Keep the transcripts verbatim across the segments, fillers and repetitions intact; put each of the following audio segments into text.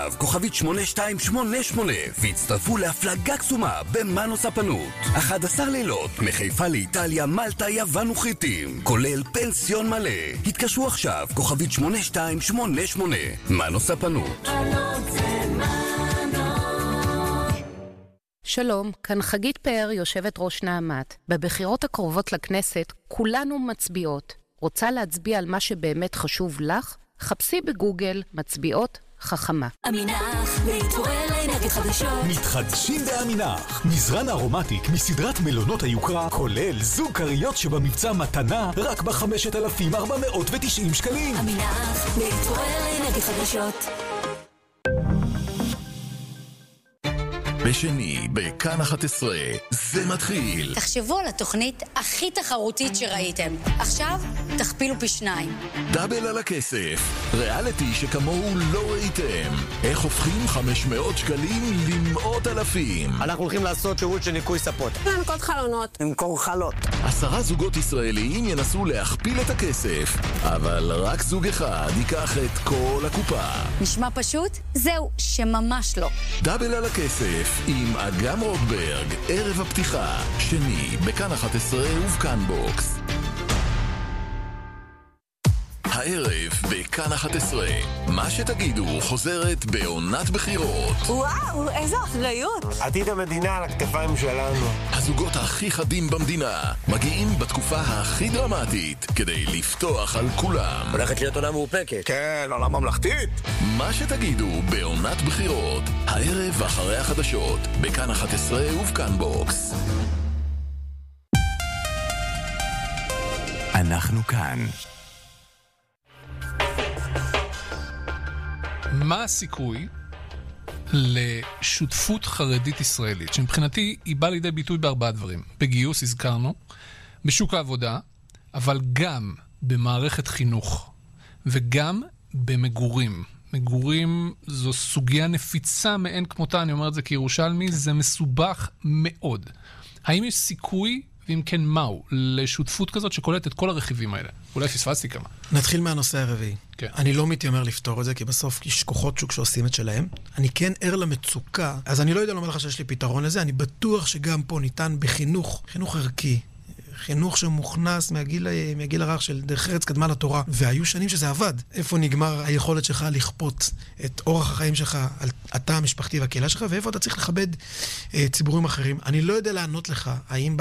כוכבית שמונה שתיים שמונה שמונה והצטרפו להפלגה קסומה במנו ספנות. אחד עשר לילות מחיפה לאיטליה, מלטה, יוון וכריתים, כולל פנסיון מלא. התקשרו עכשיו, כוכבית שמונה שתיים שמונה שמונה. מנו ספנות. שלום, כאן חגית פאר, יושבת ראש נעמת. בבחירות הקרובות לכנסת כולנו מצביעות. רוצה להצביע על מה שבאמת חשוב לך? חפשי בגוגל מצביעות חכמה. אמינח, להתעורר לאנרגיות חדשות. מתחדשים באמינח. מזרן ארומטיק מסדרת מלונות היוקרה, כולל זוג קריות שבמבצע מתנה רק ב-חמשת אלפים ארבע מאות ותשעים שקלים. אמינח, להתעורר לאנרגיות חדשות. בשני, בכאן אחת עשרה, זה מתחיל. תחשבו על התוכנית הכי תחרותית שראיתם. עכשיו, תכפילו פי שניים. דאבל על הכסף. ריאליטי שכמוהו לא ראיתם. איך הופכים חמש מאות שקלים למאות אלפים. אנחנו הולכים לעשות שירות של ניקוי ספות. לנקות חלונות. למכור חלות. עשרה זוגות ישראליים ינסו להכפיל את הכסף. אבל רק זוג אחד ייקח את כל הקופה. נשמע פשוט? זהו, שממש לא. דאבל על הכסף. עם אגם רוטברג, ערב הפתיחה, שני, בכאן אחת עשרה ובכאן בוקס. הערב בכאן אחת עשרה, מה שתגידו חוזרת בעונת בחירות. וואו, איזו אחריות. עתיד המדינה על הכתפיים שלנו. הזוגות הכי חדים במדינה מגיעים בתקופה הכי דרמטית כדי לפתוח על כולם. הולכת להיות עונה מאופקת. כן, עונה ממלכתית. מה שתגידו בעונת בחירות, הערב אחרי החדשות, בכאן אחת עשרה ובכאן בוקס. אנחנו כאן. מה הסיכוי לשותפות חרדית ישראלית, שמבחינתי היא באה לידי ביטוי בארבעה דברים? בגיוס, הזכרנו, בשוק העבודה, אבל גם במערכת חינוך, וגם במגורים. מגורים זו סוגיה נפיצה מאין כמותה, אני אומר את זה כירושלמי, זה מסובך מאוד. האם יש סיכוי, ואם כן מהו, לשותפות כזאת שקולט את כל הרכיבים האלה? אולי פספסתי כמה. נתחיל מהנושא הרביעי. כן. אני לא מתיימר לפתור את זה, כי בסוף יש כוחות שוק שעושים את שלהם. אני כן ער למצוקה, אז אני לא יודע לומר לך שיש לי פתרון לזה, אני בטוח שגם פה ניתן בחינוך, חינוך ערכי, חינוך שמוכנס מהגיל, מהגיל הרך של דרך ארץ קדמה לתורה, והיו שנים שזה עבד. איפה נגמר היכולת שלך לכפות את אורח החיים שלך על התא המשפחתי והקהילה שלך, ואיפה אתה צריך לכבד אה, ציבורים אחרים. אני לא יודע לענות לך, האם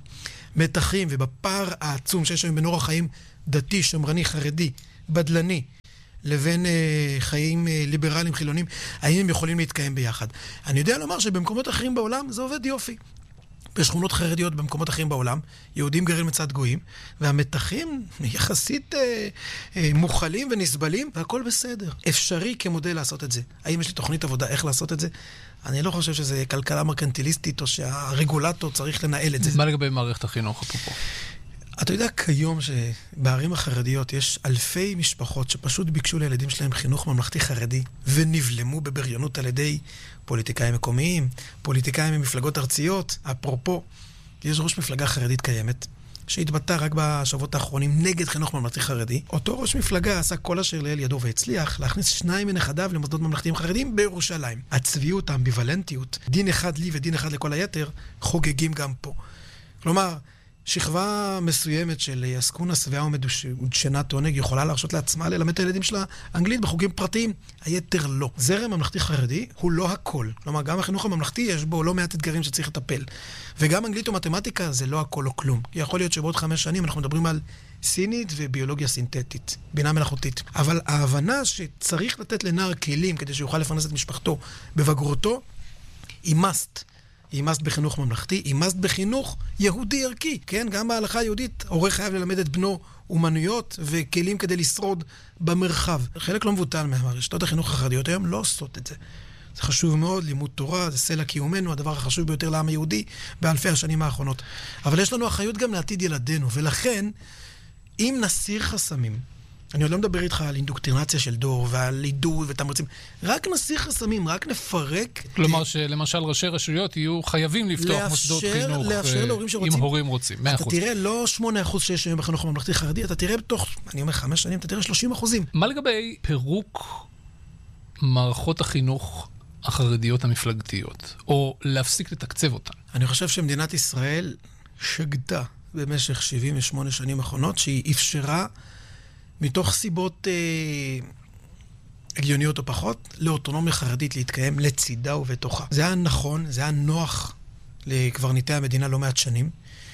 במתחים ובפער העצום שיש היום בין אורח חיים דתי, שמרני, חרדי, בדלני, לבין אה, חיים אה, ליברליים, חילונים, האם הם יכולים להתקיים ביחד. אני יודע לומר שבמקומות אחרים בעולם זה עובד יופי. בשכונות חרדיות במקומות אחרים בעולם, יהודים גרים מצד גויים, והמתחים יחסית אה, אה, מוכלים ונסבלים, והכל בסדר. אפשרי כמודל לעשות את זה. האם יש לי תוכנית עבודה איך לעשות את זה? אני לא חושב שזה כלכלה מרקנטיליסטית, או שהרגולטור צריך לנהל את זה. מה לגבי מערכת החינוך אפרופו? אתה יודע כיום שבערים החרדיות יש אלפי משפחות שפשוט ביקשו לילדים שלהם חינוך ממלכתי חרדי, ונבלמו בבריונות על ידי פוליטיקאים מקומיים, פוליטיקאים ממפלגות ארציות. אפרופו, יש ראש מפלגה חרדית קיימת, שהתבטא רק בשבועות האחרונים נגד חינוך ממלכתי חרדי. אותו ראש מפלגה עשה כל אשר לאל ידו והצליח להכניס שניים מנכדיו למוסדות ממלכתיים חרדיים בירושלים. הצביעות, האמביוולנטיות, דין אחד לי ודין אחד לכל היתר, חוגגים גם פה. כלומר, שכבה מסוימת של עסקונה שבעה ומדושנה תעונג יכולה להרשות לעצמה ללמד את הילדים שלה אנגלית בחוגים פרטיים, היתר לא. זרם ממלכתי חרדי הוא לא הכל. כלומר, גם החינוך הממלכתי יש בו לא מעט אתגרים שצריך לטפל. וגם אנגלית ומתמטיקה זה לא הכל או כלום. יכול להיות שבעוד חמש שנים אנחנו מדברים על סינית וביולוגיה סינתטית, בינה מלאכותית. אבל ההבנה שצריך לתת לנער כלים כדי שיוכל לפרנס את משפחתו בבגרותו, היא must. היא מאסט בחינוך ממלכתי, היא מאסט בחינוך יהודי ערכי, כן? גם בהלכה היהודית, הורה חייב ללמד את בנו אומנויות וכלים כדי לשרוד במרחב. חלק לא מבוטל מהרשתות החינוך החרדיות היום לא עושות את זה. זה חשוב מאוד, לימוד תורה, זה סלע קיומנו, הדבר החשוב ביותר לעם היהודי באלפי השנים האחרונות. אבל יש לנו אחריות גם לעתיד ילדינו, ולכן, אם נסיר חסמים, אני עוד לא מדבר איתך על אינדוקטרינציה של דור ועל עידוד ותמרצים. רק נסיר חסמים, רק נפרק. כלומר שלמשל ראשי רשויות יהיו חייבים לפתוח מוסדות חינוך אם הורים רוצים. אתה תראה לא שמונה אחוז שיש היום בחינוך הממלכתי חרדי, אתה תראה בתוך, אני אומר חמש שנים, אתה תראה שלושים אחוזים. מה לגבי פירוק מערכות החינוך החרדיות המפלגתיות, או להפסיק לתקצב אותן? אני חושב שמדינת ישראל שגתה במשך שבעים ושמונה שנים האחרונות, שהיא אפשרה מתוך סיבות אה, הגיוניות או פחות, לאוטונומיה חרדית להתקיים לצידה ובתוכה. זה היה נכון, זה היה נוח לקברניטי המדינה לא מעט שנים,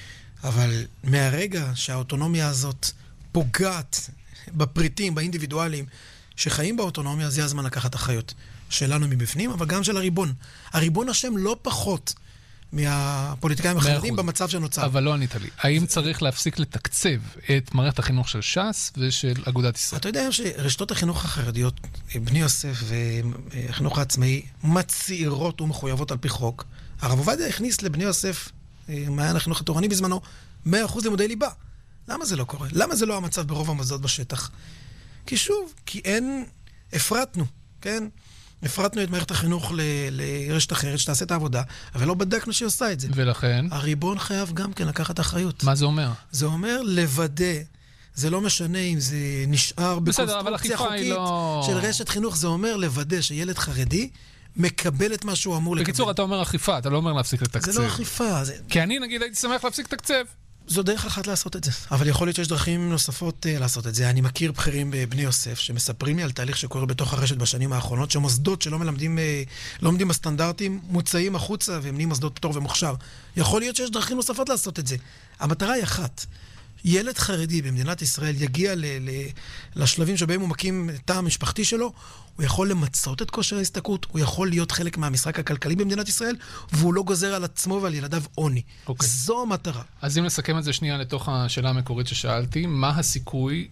אבל מהרגע שהאוטונומיה הזאת פוגעת בפריטים, באינדיבידואלים שחיים באוטונומיה, זה הזמן לקחת אחריות שלנו מבפנים, אבל גם של הריבון. הריבון השם לא פחות מהפוליטיקאים החרדים במצב שנוצר. אבל לא ענית לי. האם צריך להפסיק לתקצב את מערכת החינוך של ש"ס ושל אגודת ישראל? אתה יודע שרשתות החינוך החרדיות, בני יוסף והחינוך העצמאי, מצעירות ומחויבות על פי חוק. הרב עובדיה הכניס לבני יוסף, מעיין החינוך התורני בזמנו, מאה אחוז לימודי ליבה. למה זה לא קורה? למה זה לא המצב ברוב המוסדות בשטח? כי שוב, כי אין, הפרטנו, כן? הפרטנו את מערכת החינוך ל- לרשת אחרת שתעשה את העבודה, אבל לא בדקנו שהיא עושה את זה. ולכן? הריבון חייב גם כן לקחת אחריות. מה זה אומר? זה אומר לוודא, זה לא משנה אם זה נשאר בקונסטרוקציה חוקית לא... של רשת חינוך, זה אומר לוודא שילד חרדי מקבל את מה שהוא אמור לקבל. בקיצור, אתה אומר אכיפה, אתה לא אומר להפסיק לתקצב. זה לא אכיפה. זה... כי אני, נגיד, הייתי שמח להפסיק לתקצב. זו דרך אחת לעשות את זה. אבל יכול להיות שיש דרכים נוספות uh, לעשות את זה. אני מכיר בכירים בבני יוסף שמספרים לי על תהליך שקורה בתוך הרשת בשנים האחרונות, שמוסדות שלא מלמדים, uh, לא עומדים בסטנדרטים, מוצאים החוצה והם נהיים מוסדות פטור ומוכשר. יכול להיות שיש דרכים נוספות לעשות את זה. המטרה היא אחת. ילד חרדי במדינת ישראל יגיע ל- ל- לשלבים שבהם הוא מקים את התא המשפחתי שלו, הוא יכול למצות את כושר ההסתכלות, הוא יכול להיות חלק מהמשחק הכלכלי במדינת ישראל, והוא לא גוזר על עצמו ועל ילדיו עוני. Okay. זו המטרה. אז אם נסכם את זה שנייה לתוך השאלה המקורית ששאלתי, מה הסיכוי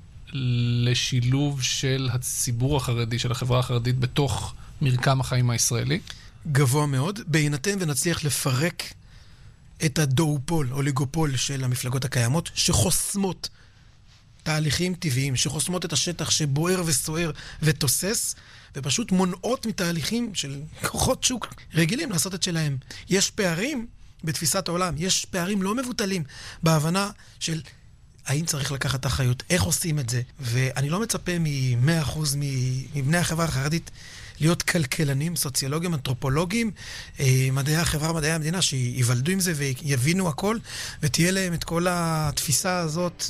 לשילוב של הציבור החרדי, של החברה החרדית, בתוך מרקם החיים הישראלי? גבוה מאוד. בהינתן ונצליח לפרק את הדואופול, אוליגופול של המפלגות הקיימות, שחוסמות תהליכים טבעיים, שחוסמות את השטח שבוער וסוער ותוסס, ופשוט מונעות מתהליכים של כוחות שוק רגילים לעשות את שלהם. יש פערים בתפיסת העולם, יש פערים לא מבוטלים בהבנה של האם צריך לקחת אחריות, איך עושים את זה. ואני לא מצפה מ-מאה אחוז מבני החברה החרדית להיות כלכלנים, סוציולוגים, אנתרופולוגים, מדעי החברה, מדעי המדינה, שיוולדו עם זה ויבינו הכל, ותהיה להם את כל התפיסה הזאת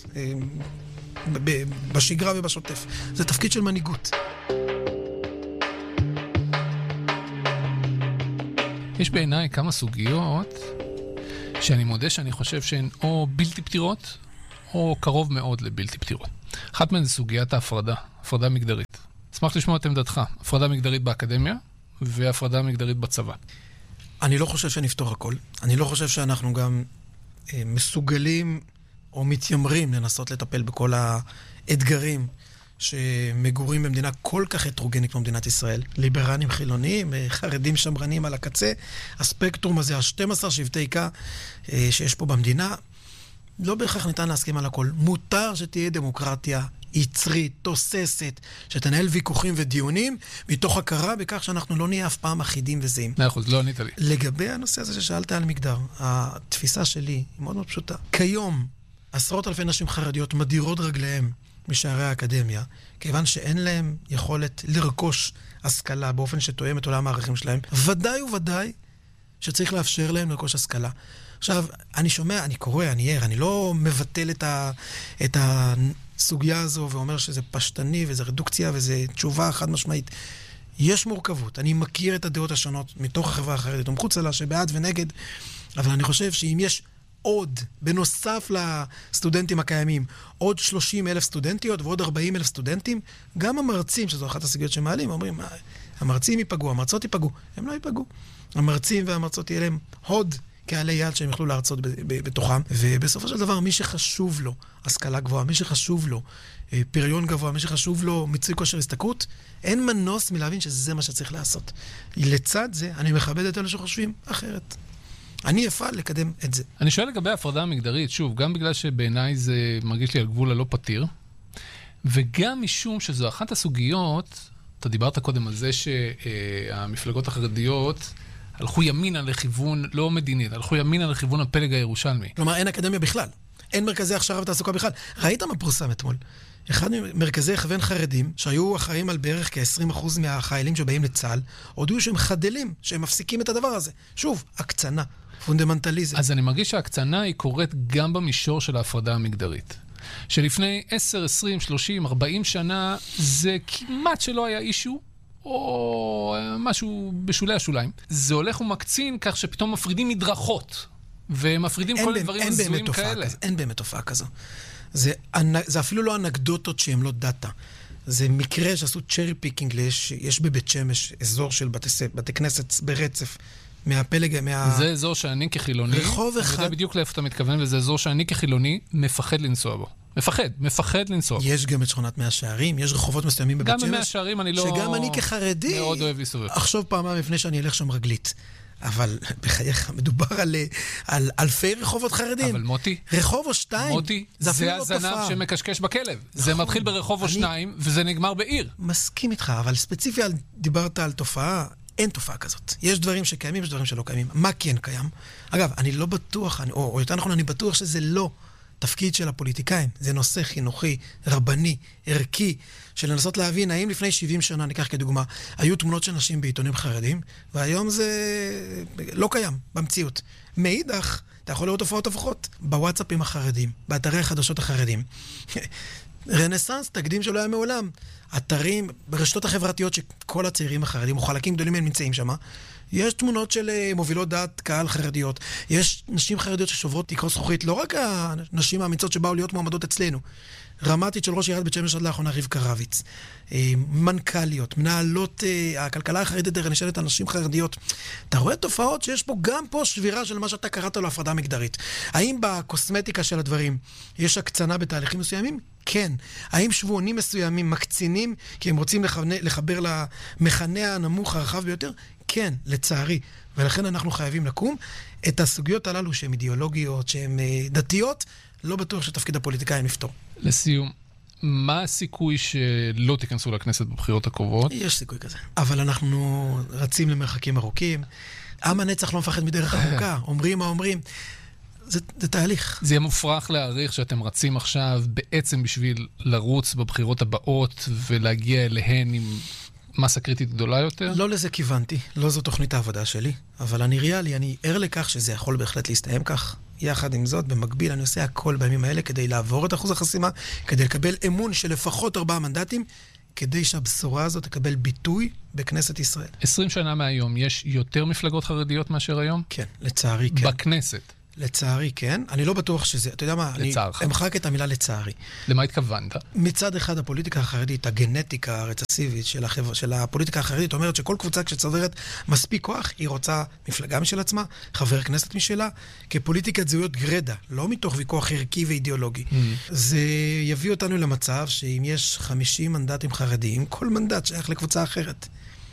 בשגרה ובשוטף. זה תפקיד של מנהיגות. יש בעיניי כמה סוגיות שאני מודה שאני חושב שהן או בלתי פתירות, או קרוב מאוד לבלתי פתירות. אחת מהן זה סוגיית ההפרדה, הפרדה מגדרית. אשמח לשמוע את עמדתך, הפרדה מגדרית באקדמיה והפרדה מגדרית בצבא. אני לא חושב שנפתור הכל. אני לא חושב שאנחנו גם אה, מסוגלים או מתיימרים לנסות לטפל בכל האתגרים שמגורים במדינה כל כך הטרוגנית כמו מדינת ישראל. ליברנים חילוניים, חרדים שמרנים על הקצה, הספקטרום הזה, ה-שנים עשר שבטי קה אה, שיש פה במדינה, לא בהכרח ניתן להסכים על הכל. מותר שתהיה דמוקרטיה יצרית, תוססת, שתנהל ויכוחים ודיונים, מתוך הכרה בכך שאנחנו לא נהיה אף פעם אחידים וזהים. נכון, לא ענית לי. לגבי הנושא הזה ששאלת על מגדר, התפיסה שלי היא מאוד מאוד פשוטה. כיום, עשרות אלפי נשים חרדיות מדירות רגליהם משערי האקדמיה, כיוון שאין להם יכולת לרכוש השכלה באופן שתואם את עולם הערכים שלהם. ודאי וודאי שצריך לאפשר להם לרכוש השכלה. עכשיו, אני שומע, אני קורא, אני ער, אני לא מבטל את ה, את הסוגיה הזו ואומר שזה פשטני וזה רדוקציה וזה תשובה חד משמעית. יש מורכבות. אני מכיר את הדעות השונות מתוך החברה החרדית ומחוץ לה שבעד ונגד, אבל אני חושב שאם יש עוד, בנוסף לסטודנטים הקיימים, עוד שלושים אלף סטודנטיות ועוד ארבעים אלף סטודנטים, גם המרצים, שזו אחת הסוגיות שמעלים, אומרים, המרצים ייפגעו, המרצות ייפגעו. הם לא ייפגעו. המרצים והמרצות יהיה להם הוד כעלי יד שהם יוכלו להרצות בתוכם, ובסופו של דבר מי שחשוב לו השכלה גבוהה, מי שחשוב לו פריון גבוה, מי שחשוב לו מיצוי כושר השתכרות, אין מנוס מלהבין שזה מה שצריך לעשות. לצד זה, אני מכבד את אלה שחושבים אחרת. אני אפעל לקדם את זה. אני שואל לגבי ההפרדה המגדרית, שוב, גם בגלל שבעיניי זה מרגיש לי על גבול הלא פתיר, וגם משום שזו אחת הסוגיות, אתה דיברת קודם על זה שהמפלגות החרדיות הלכו ימינה לכיוון, לא מדינית, הלכו ימינה לכיוון הפלג הירושלמי. כלומר, אין אקדמיה בכלל. אין מרכזי הכשרה ותעסוקה בכלל. ראית מה פורסם אתמול? אחד ממרכזי הכוון חרדים, שהיו אחראים על בערך כ-עשרים אחוז מהחיילים שבאים לצה"ל, הודיעו שהם חדלים, שהם מפסיקים את הדבר הזה. שוב, הקצנה, פונדמנטליזם. אז אני מרגיש שההקצנה היא קורית גם במישור של ההפרדה המגדרית. שלפני עשר, עשרים, שלושים, ארבעים שנה זה כמעט שלא היה אישו, או משהו בשולי השוליים. זה הולך ומקצין כך שפתאום מפרידים מדרכות, ומפרידים כל הדברים הזויים כאלה. אין באמת תופעה כזו. זה, זה אפילו לא אנקדוטות שהן לא דאטה. זה מקרה שעשו צ'רי פיקינג, יש, יש בבית שמש אזור של בתי, בתי כנסת ברצף, מהפלג, מה... זה אזור שאני כחילוני, רחוב אחד... אני יודע בדיוק לאיפה אתה מתכוון, וזה אזור שאני כחילוני מפחד לנסוע בו. מפחד, מפחד לנסוע. יש גם את שכונת מאה שערים, יש רחובות מסוימים בבית שמש. גם במאה שערים אני לא... שגם אני כחרדי... מאוד אוהב להסתובב. אחשוב פעמיים לפני שאני אלך שם רגלית. אבל בחייך מדובר על, על אלפי רחובות חרדים. אבל מוטי, רחוב או שתיים. מוטי, זה, זה הזנב שמקשקש בכלב. נכון, זה מתחיל ברחוב אני... או שניים, וזה נגמר בעיר. מסכים איתך, אבל ספציפי על, דיברת על תופעה, אין תופעה כזאת. יש דברים שקיימים, יש דברים שלא קיימים. מה כן קיים? אגב, אני לא בטוח, אני, או, או יותר נכון, אני בטוח שזה לא תפקיד של הפוליטיקאים. זה נושא חינוכי, רבני, ערכי, של לנסות להבין, האם לפני שבעים שנה, ניקח כדוגמה, היו תמונות של נשים בעיתונים חרדים, והיום זה לא קיים במציאות. מאידך, אתה יכול לראות תופעות הפוכות בוואטסאפים החרדים, באתרי החדשות החרדים. רנסנס, תקדים שלא היה מעולם. אתרים, ברשתות החברתיות שכל הצעירים החרדים, או חלקים גדולים הם נמצאים שם, יש תמונות של מובילות דעת קהל חרדיות, יש נשים חרדיות ששוברות תקרות זכוכית, לא רק הנשים האמיצות שבאו להיות מועמדות אצלנו, רמתית של ראש עיריית בית שמש עד לאחרונה רבקה רביץ, מנכ"ליות, מנהלות הכלכלה החרדית נשאלת על נשים חרדיות. אתה רואה תופעות שיש פה גם פה שבירה של מה שאתה קראת לו הפרדה מגדרית. האם בקוסמטיקה של הדברים יש הקצנה בתהליכים מסוימים? כן. האם שבועונים מסוימים מקצינים כי הם רוצים לחבר, לחבר למחנה הנמוך הרחב ביותר? כן, לצערי. ולכן אנחנו חייבים לקום. את הסוגיות הללו שהן אידיאולוגיות, שהן דתיות, לא בטוח שתפקיד הפוליטיקאים לפתור. לסיום, מה הסיכוי שלא תיכנסו לכנסת בבחירות הקרובות? יש סיכוי כזה. אבל אנחנו רצים למרחקים ארוכים. עם הנצח לא מפחד מדרך ארוכה. אומרים מה אומרים. זה, זה תהליך. זה יהיה מופרך להעריך שאתם רצים עכשיו בעצם בשביל לרוץ בבחירות הבאות ולהגיע אליהן עם מסה קריטית גדולה יותר? לא לזה כיוונתי. לא זו תוכנית העבודה שלי. אבל אני ריאלי, אני ער לכך שזה יכול בהחלט להסתיים כך. יחד עם זאת, במקביל אני עושה הכל בימים האלה כדי לעבור את אחוז החסימה, כדי לקבל אמון של לפחות ארבעה מנדטים, כדי שהבשורה הזאת תקבל ביטוי בכנסת ישראל. עשרים שנה מהיום יש יותר מפלגות חרדיות מאשר היום? כן, לצערי כן. בכנסת? לצערי כן. אני לא בטוח שזה, אתה יודע מה, לצערך. אני אמחק את המילה לצערי. למה התכוונת? מצד אחד הפוליטיקה החרדית, הגנטיקה הרצסיבית של, החבר, של הפוליטיקה החרדית אומרת שכל קבוצה כשצוברת מספיק כוח, היא רוצה מפלגה משל עצמה, חבר כנסת משלה, כפוליטיקת זהויות גרדה, לא מתוך ויכוח ערכי ואידיאולוגי. Mm. זה יביא אותנו למצב שאם יש חמישים מנדטים חרדיים, כל מנדט שייך לקבוצה אחרת.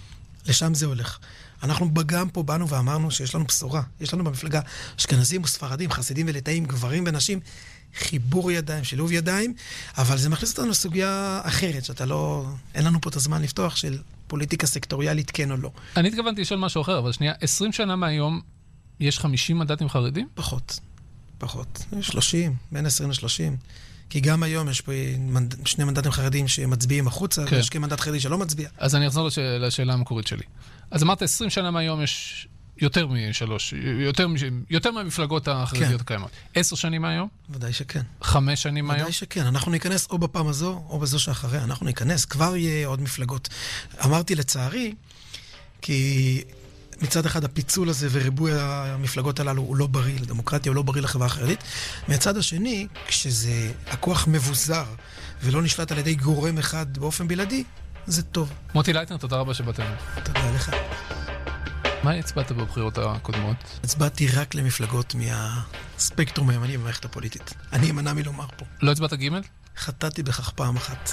לשם זה הולך. אנחנו גם פה באנו ואמרנו שיש לנו בשורה. יש לנו במפלגה אשכנזים וספרדים, חסידים וליטאים, גברים ונשים, חיבור ידיים, שילוב ידיים, אבל זה מכניס אותנו לסוגיה אחרת, שאתה לא... אין לנו פה את הזמן לפתוח של פוליטיקה סקטוריאלית, כן או לא. אני התכוונתי לשאול משהו אחר, אבל שנייה, עשרים שנה מהיום יש חמישים מנדטים חרדים? פחות. פחות. שלושים, בין עשרים לשלושים. כי גם היום יש פה שני מנדטים חרדים שמצביעים החוצה, כן. ויש כמנדט חרדי שלא מצביע. אז אני אחזור לשאלה, לשאלה המקורית שלי. אז אמרת עשרים שנה מהיום יש יותר משלוש, יותר, יותר מהמפלגות החרדיות כן. הקיימות. עשר שנים מהיום? ודאי שכן. חמש שנים מהיום? ודאי שכן. אנחנו ניכנס או בפעם הזו או בזו שאחריה. אנחנו ניכנס, כבר יהיה עוד מפלגות. אמרתי לצערי, כי מצד אחד הפיצול הזה וריבוי המפלגות הללו הוא לא בריא לדמוקרטיה, הוא לא בריא לחברה החרדית. מצד השני, כשזה הכוח מבוזר ולא נשלט על ידי גורם אחד באופן בלעדי, זה טוב. מוטי לייטנר, תודה רבה שבאתם. תודה לך. מה הצבעת בבחירות הקודמות? הצבעתי רק למפלגות מהספקטרום הימני במערכת הפוליטית. אני אמנע מלומר פה. לא הצבעת ג'? חטאתי בכך פעם אחת.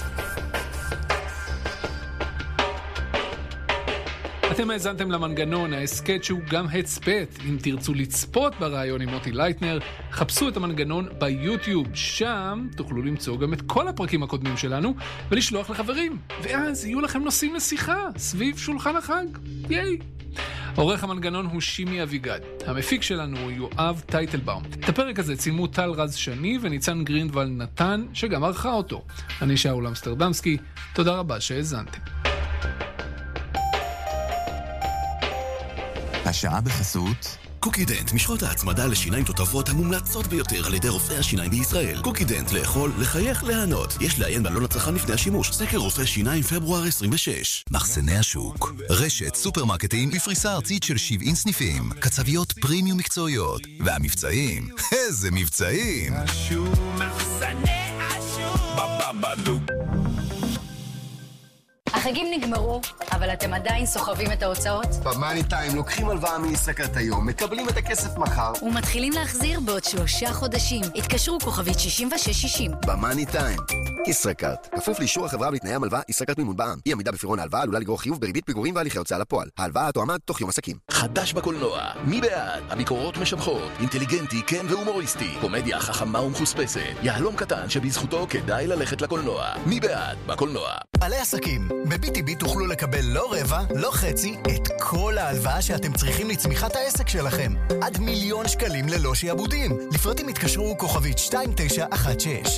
אתם האזנתם למנגנון, ההסקט שהוא גם הצפת. אם תרצו לצפות ברעיון עם מוטי לייטנר, חפשו את המנגנון ביוטיוב. שם תוכלו למצוא גם את כל הפרקים הקודמים שלנו ולשלוח לחברים. ואז יהיו לכם נושאים לשיחה סביב שולחן החג. ייי! עורך המנגנון הוא שימי אביגד. המפיק שלנו הוא יואב טייטלבאום. את הפרק הזה צילמו טל רז שני וניצן גרינדוול נתן, שגם ערכה אותו. אני שאול אמסטרדמסקי, תודה רבה שהאזנתם. השעה בחסות קוקידנט, משחות ההצמדה לשיניים תותבות המומלצות ביותר על ידי רופאי השיניים בישראל. קוקידנט, לאכול, לחייך, להנות. יש לעיין בעלון הצרכן לפני השימוש. סקר רופאי שיניים פברואר עשרים ושש. מחסני השוק, רשת סופרמרקטים בפריסה ארצית של שבעים סניפים, קצביות פרימיום מקצועיות, והמבצעים, איזה מבצעים! השוק, מחסני השוק, בבבדוק. החגים נגמרו, אבל אתם עדיין סוחבים את ההוצאות? במאני טיים לוקחים הלוואה מישראכרט היום, מקבלים את הכסף מחר ומתחילים להחזיר בעוד שלושה חודשים. התקשרו כוכבית שישים ושש שישים. במאני טיים, ישראכרט. כפוף לאישור החברה ולתנאי המלווה, ישראכרט מימון בע"מ. אי עמידה בפירעון ההלוואה עלולה לגרור חיוב בריבית פיגורים והליכי הוצאה לפועל. ההלוואה תועמד תוך יום עסקים. חדש בקולנוע, מי בעד? הביקורות משבחות, אינטליגנטי, כן והומוריסטי, קומדיה חכמה ומחוספסת, יהלום קטן שבזכותו כדאי ללכת לקולנוע. מי בעד? בקולנוע. בעלי עסקים, ב-בי טי בי תוכלו לקבל לא רבע, לא חצי, את כל ההלוואה שאתם צריכים לצמיחת העסק שלכם. עד מיליון שקלים ללא שיעבודים. לפרטים התקשרו כוכבית שתיים תשע אחת שש.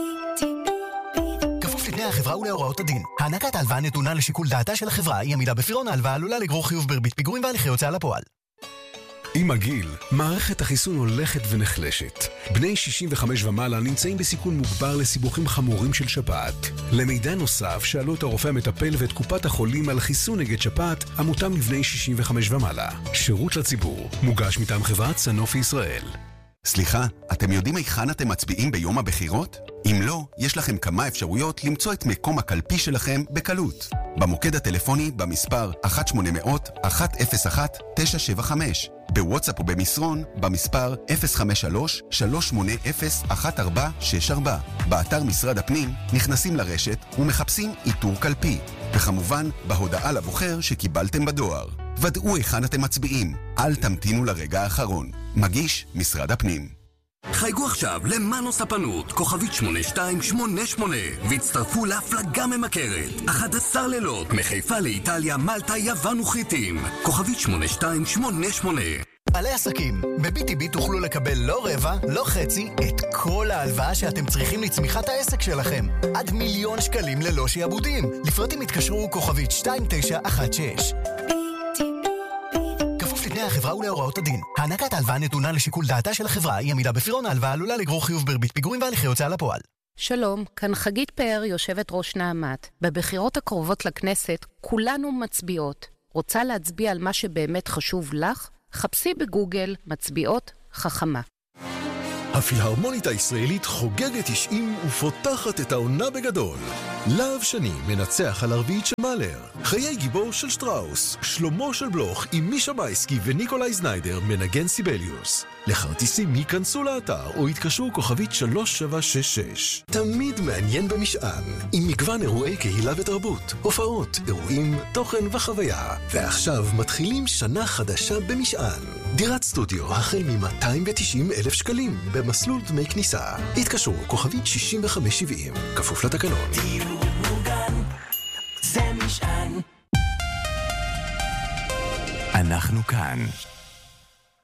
כפוף לתנאי החברה ולהוראות הדין. הענקת ההלוואה נתונה לשיקול דעתה של החברה, אי עמידה בפירעון ההלוואה עלולה לגרור חיוב בריבית פיגורים והליכי הוצאה לפועל. עם הגיל, מערכת החיסון הולכת ונחלשת. בני שישים וחמש ומעלה נמצאים בסיכון מוגבר לסיבוכים חמורים של שפעת. למידע נוסף, שאלו את הרופא המטפל ואת קופת החולים על חיסון נגד שפעת, המותאם לבני שישים וחמש ומעלה. שירות לציבור, מוגש מטעם חברת סנופי ישראל. סליחה, אתם יודעים היכן אתם מצביעים ביום הבחירות? אם לא, יש לכם כמה אפשרויות למצוא את מקום הקלפי שלכם בקלות. במוקד הטלפוני במספר אחת שמונה מאות אחת אפס אחת תשע שבע חמש, בוואטסאפ או במסרון במספר אפס חמש שלוש שלוש שמונה אפס אחת ארבע שש ארבע. באתר משרד הפנים נכנסים לרשת ומחפשים איתור קלפי, וכמובן בהודעה לבוחר שקיבלתם בדואר. ודאו היכן אתם מצביעים, אל תמתינו לרגע האחרון. מגיש משרד הפנים. חייגו עכשיו למאנו ספנות, כוכבית שמונה שתיים שמונה שמונה, והצטרפו להפלגה ממכרת. אחד עשר לילות, מחיפה לאיטליה, מלטה, יוון וחיטים. כוכבית שמונה שתיים שמונה שמונה. בעלי עסקים, ב-בי טי בי תוכלו לקבל לא רבע, לא חצי, את כל ההלוואה שאתם צריכים לצמיחת העסק שלכם. עד מיליון שקלים ללא שיעבודים. לפרטים התקשרו כוכבית שתיים תשע אחת שש. לפני החברה ולהוראות הדין. הענקת ההלוואה נתונה לשיקול דעתה של החברה, אי עמידה בפירעון ההלוואה עלולה לגרור חיוב בריבית פיגורים והליכי הוצאה לפועל. שלום, כאן חגית פאר, יושבת ראש נעמת. בבחירות הקרובות לכנסת, כולנו מצביעות. רוצה להצביע על מה שבאמת חשוב לך? חפשי בגוגל מצביעות חכמה. הפילהרמונית הישראלית חוגגת תשעים ופותחת את העונה בגדול. להב שני מנצח על הרביעית של מאלר. חיי גיבור של שטראוס. שלמה של בלוך עם מישה מייסקי וניקולאי זניידר מנגן סיבליוס. לכרטיסים ייכנסו לאתר או יתקשרו כוכבית שלוש שבע שש שש. תמיד מעניין במשען. עם מגוון אירועי קהילה ותרבות, הופעות, אירועים, תוכן וחוויה. ועכשיו מתחילים שנה חדשה במשען. דירת סטודיו החל מ-מאתיים ותשעים אלף שקלים במסלול דמי כניסה. התקשרו כוכבית שישים וחמש שבעים. כפוף לתקנון. דיור מוגן, זה משען. אנחנו כאן.